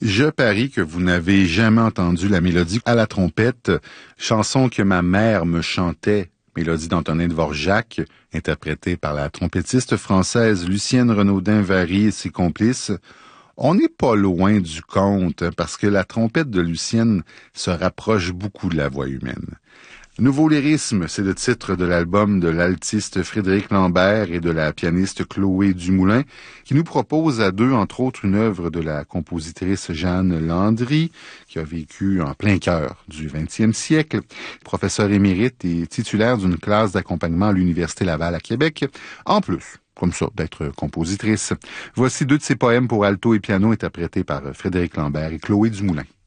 Je parie que vous n'avez jamais entendu la mélodie à la trompette, chanson que ma mère me chantait, mélodie d'Antonin Dvorak, interprétée par la trompettiste française Lucienne Renaudin-Vary et ses complices. On n'est pas loin du compte, parce que la trompette de Lucienne se rapproche beaucoup de la voix humaine. Nouveau lyrisme, c'est le titre de l'album de l'altiste Frédéric Lambert et de la pianiste Chloé Dumoulin, qui nous propose à deux, entre autres, une œuvre de la compositrice Jeanne Landry, qui a vécu en plein cœur du 20e siècle, professeur émérite et titulaire d'une classe d'accompagnement à l'Université Laval à Québec, en plus, comme ça, d'être compositrice. Voici deux de ses poèmes pour alto et piano interprétés par Frédéric Lambert et Chloé Dumoulin.